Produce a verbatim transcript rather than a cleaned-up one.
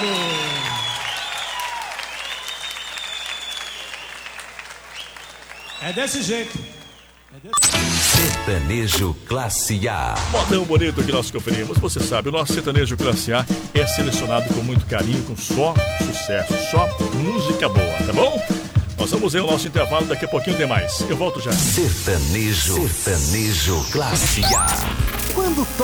É desse jeito. Sertanejo Classe A. Modão bonito que nós conferimos. Você sabe, o nosso sertanejo Classe A é selecionado com muito carinho, com só sucesso, só música boa, tá bom? Nós vamos ver o nosso intervalo, daqui a pouquinho tem mais. Eu volto já. Sertanejo, sertanejo Classe A. Quando